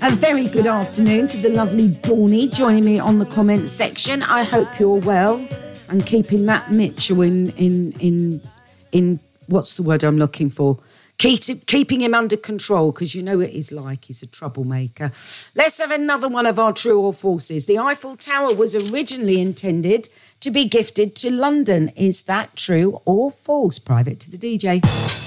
A very good afternoon to the lovely Dawny joining me on the comments section. I hope you're well and keeping that Mitchell in what's the word I'm looking for? Keeping him under control, because you know what he's like. He's a troublemaker. Let's have another one of our true or falses. The Eiffel Tower was originally intended to be gifted to London. Is that true or false? Private to the DJ.